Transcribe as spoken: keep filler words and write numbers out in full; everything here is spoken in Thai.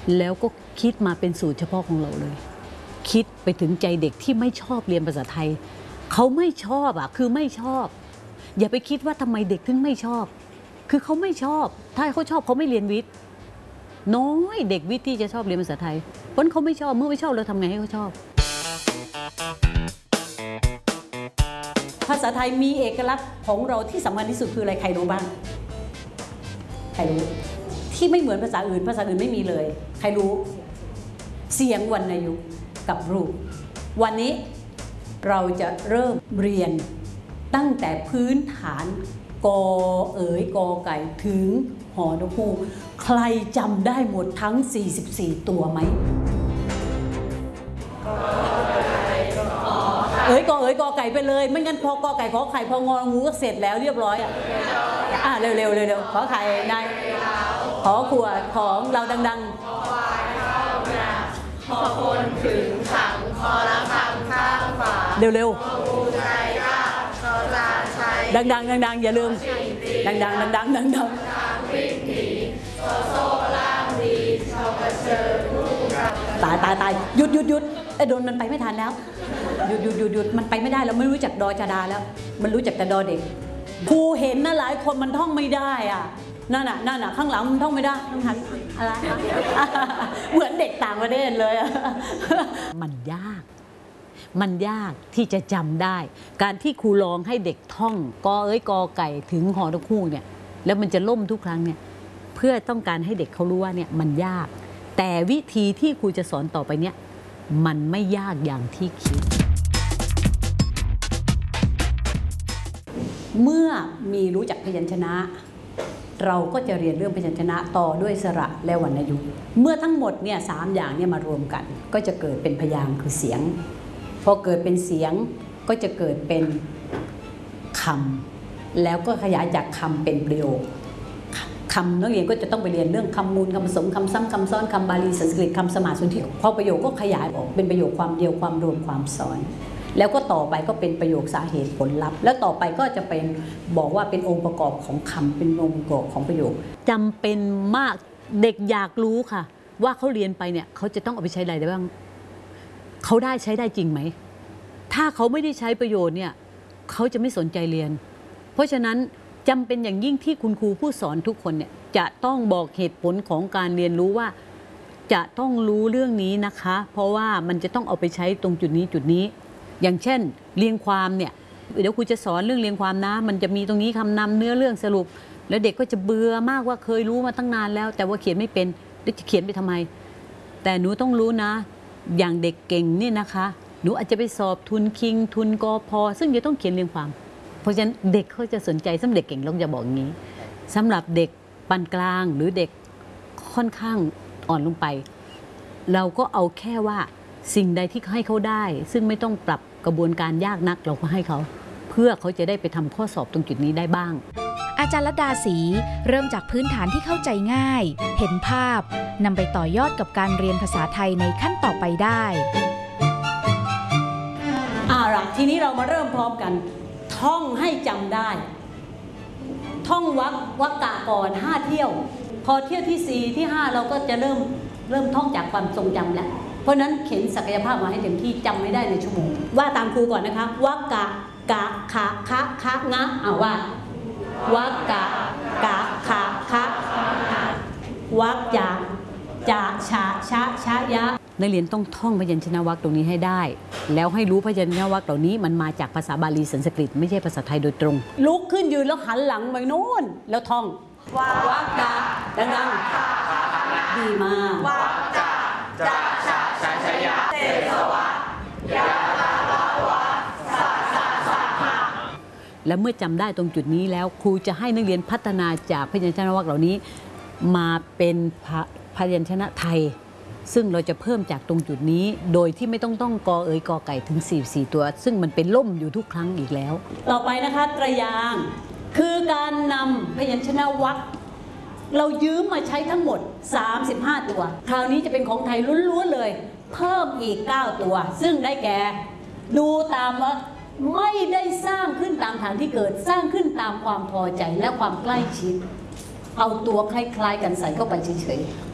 แล้วก็คิดมาเป็นสูตรเฉพาะของเราเลยคิดไปถึงใจเด็กที่ไม่ชอบเรียนภาษาไทยเขาไม่ชอบอ่ะคือไม่ชอบอย่าไปคิดว่าทำไมเด็กถึงไม่ชอบคือเขาไม่ชอบถ้าเขาชอบเขาไม่เรียนวิทย์น้อยเด็กวิทย์ที่จะชอบเรียนภาษาไทยเพราะเขาไม่ชอบเมื่อไม่ชอบเราทำไงให้เขาชอบภาษาไทยมีเอกลักษณ์ของเราที่สำคัญที่สุดคืออะไรใครรู้บ้างใครรู้ที่ไม่เหมือนภาษาอื่นภาษาอื่นไม่มีเลยใครรู้เสียงวรรณยุกต์กับรูปวันนี้เราจะเริ่มเรียนตั้งแต่พื้นฐานกอเอ๋ยกอไก่ถึงหอนกฮูกใครจำได้หมดทั้งสี่สิบสี่ตัวไหมเอ๋ยกอเอ๋ยกอไก่ไปเลยไม่งั้นพอกอไก่ขอไข่พององูก็เสร็จแล้วเรียบร้อยอ่ะอ่ะเร็วเร็วเร็วเร็วขอไข่นายขอขวดของเราดังๆพอคนถึงขังพอละคำข้างฝาเร็วเร็วดังดังดังดังอย่าลืมดังดังดังดังดังดังตายตายตายหยุดหยุดหยุดไอ้โดนมันไปไม่ทันแล้วหยุดหยุดหยุดหยุดมันไปไม่ได้เราไม่รู้จักดอจาดาแล้วมันรู้จักแต่ดอเด็กครูเห็นนะหลายคนมันท่องไม่ได้อ่ะนั่นน่ะนั่นน่ะข้างหลังมันท่องไม่ได้ต้องหันอะไรเหมือนเด็กต่างประเทศเลยมันยากมันยากที่จะจำได้การที่ครูลองให้เด็กท่องกอเอ้ยกอไก่ถึงหอนกฮูกเนี่ยแล้วมันจะล่มทุกครั้งเนี่ยเพื่อต้องการให้เด็กเขารู้ว่าเนี่ยมันยากแต่วิธีที่ครูจะสอนต่อไปเนี่ยมันไม่ยากอย่างที่คิดเมื่อมีรู้จักพยัญชนะเราก็จะเรียนเรื่องพยัญชนะต่อด้วยสระและวรรณยุกต์เมื่อทั้งหมดเนี่ยสามอย่างเนี่ยมารวมกันก็จะเกิดเป็นพยางค์คือเสียงพอเกิดเป็นเสียงก็จะเกิดเป็นคำแล้วก็ขยายจากคำเป็นประโยคคำนักเรียนก็จะต้องไปเรียนเรื่องคำมูลคำผสมคำซ้ำคำซ้อนคำบาลีสันสกฤตคำสมาสนธิพอประโยคก็ขยายออกเป็นประโยคความเดียวความรวมความซ้อนแล้วก็ต่อไปก็เป็นประโยคสาเหตุผลลัพธ์แล้วต่อไปก็จะเป็นบอกว่าเป็นองค์ประกอบของคำเป็นองค์ประกอบของประโยคจำเป็นมากเด็กอยากรู้ค่ะว่าเขาเรียนไปเนี่ยเขาจะต้องเอาไปใช้อะไรได้บ้างเขาได้ใช้ได้จริงไหมถ้าเขาไม่ได้ใช้ประโยชน์เนี่ยเขาจะไม่สนใจเรียนเพราะฉะนั้นจำเป็นอย่างยิ่งที่คุณครูผู้สอนทุกคนเนี่ยจะต้องบอกเหตุผลของการเรียนรู้ว่าจะต้องรู้เรื่องนี้นะคะเพราะว่ามันจะต้องเอาไปใช้ตรงจุดนี้จุดนี้อย่างเช่นเรียงความเนี่ยเดี๋ยวครูจะสอนเรื่องเรียงความนะมันจะมีตรงนี้คำนำเนื้อเรื่องสรุปแล้วเด็กก็จะเบื่อมากว่าเคยรู้มาตั้งนานแล้วแต่ว่าเขียนไม่เป็นจะเขียนไปทำไมแต่หนูต้องรู้นะอย่างเด็กเก่งนี่นะคะหนูอาจจะไปสอบทุนคิงทุนกอพอซึ่งจะต้องเขียนเรียงความเพราะฉะนั้นเด็กเขาจะสนใจสำหรับเด็กเก่งเราจะบอกอย่างนี้สำหรับเด็กปานกลางหรือเด็กค่อนข้างอ่อนลงไปเราก็เอาแค่ว่าสิ่งใดที่ให้เขาได้ซึ่งไม่ต้องปรับกระบวนการยากนักเราก็ให้เขาเพื่อเขาจะได้ไปทำข้อสอบตรงจุดนี้ได้บ้างอาจารย์รัตดาศรีเริ่มจากพื้นฐานที่เข้าใจง่ายเห็นภาพนำไปต่อยอดกับการเรียนภาษาไทยในขั้นต่อไปได้อ่าล่ะทีนี้เรามาเริ่มพร้อมกันท่องให้จำได้ท่องวรรควรรคกะก่อนห้าเที่ยวพอเที่ยวที่สี่ที่ห้าเราก็จะเริ่มเริ่มท่องจากความทรงจำแล้วเพราะนั้นเข็นศักยภาพมาให้เต็มที่จำไม่ได้ในชั่วโมงว่าตามครูก่อนนะคะวรรคกะกะขะคะคะงะอ่าว่าวรรคกะกะขะคะวรรคจะจะชะชะชะยะนักเรียนต้องท่องพยัญชนะวรรคตรงนี้ให้ได้แล้วให้รู้พยัญชนะวรรคเหล่านี้มันมาจากภาษาบาลีสันสกฤตไม่ใช่ภาษาไทยโดยตรงลุกขึ้นยืนแล้วหันหลังไปโน่นแล้วท่องวรรคกะดังๆดีมากวรรคจะจะชะชะชะยะเตสวะยะละละวะสะสะสะหะและเมื่อจำได้ตรงจุดนี้แล้วครูจะให้นักเรียนพัฒนาจากพยัญชนะวรรคเหล่านี้มาเป็นพยัญชนะไทยซึ่งเราจะเพิ่มจากตรงจุดนี้โดยที่ไม่ต้องต้องกอเอ๋ยกอไก่ถึงสี่สิบสี่ตัวซึ่งมันเป็นล่มอยู่ทุกครั้งอีกแล้วต่อไปนะคะตรยางค์คือการนำพยัญชนะวรรคเรายืมมาใช้ทั้งหมดสามสิบห้าตัวคราวนี้จะเป็นของไทยล้วนๆเลยเพิ่มอีกเก้าตัวซึ่งได้แก่ดูตามว่าไม่ได้สร้างขึ้นตามฐานที่เกิดสร้างขึ้นตามความพอใจและความใกล้ชิดเอาตัวคล้ายๆกันใส่เข้าไปเฉยๆ